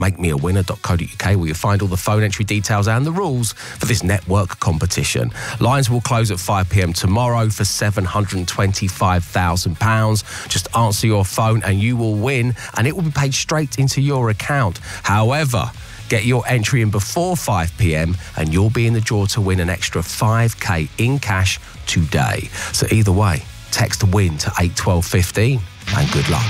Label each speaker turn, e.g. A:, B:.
A: MakeMeAWinner.co.uk, where you'll find all the phone entry details and the rules for this network competition. Lines will close at 5 p.m. tomorrow for £725,000. Just answer your phone and you will win, and it will be paid straight into your account. However, get your entry in before 5 p.m. and you'll be in the draw to win an extra 5k in cash today. So either way, text WIN to 81215 and good luck.